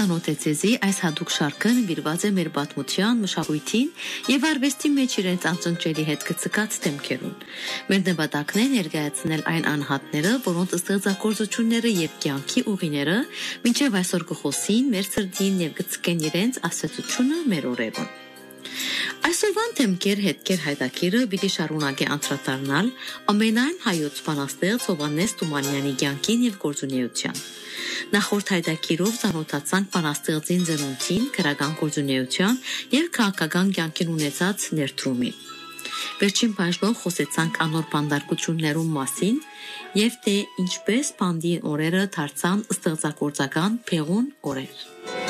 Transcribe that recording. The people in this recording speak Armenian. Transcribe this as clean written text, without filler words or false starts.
ծանոթեցեզի այս հատուկ շարքը նվիրված է մեր պատմության, մշակույթին եւ արվեստի մեջ իրենց անցնչելի հետ գծկած դեմքերուն։ Մեր նպատակն է ներկայացնել այն անհատները, որոնց ստեղծագործությունները եւ կյանքի ուղիները մինչեւ այսօր կխոսին մեր սրտին եւ գծկեն իրենց ասացությունը մեր օրերուն։ Այսօրվան թեմքեր հետքեր հայտակիրը պիտի շարունակի անդրադառնալ ամենայն հայոց բանաստեղծ Հովհաննես Թումանյանի կյանքին եւ գործունեության։ Նախորդ հայտակիրով ծանոթացանք բանաստեղծին ծնունդին, քրական գործունեության եւ քաղաքական կյանքին ունեցած ներդրումին։ Վերջին բաժնով խոսեցանք անոր բանդարկություններում մասին եւ թե ինչպես բանդի օրերը դարձան ստեղծագործական փեղուն օրեր։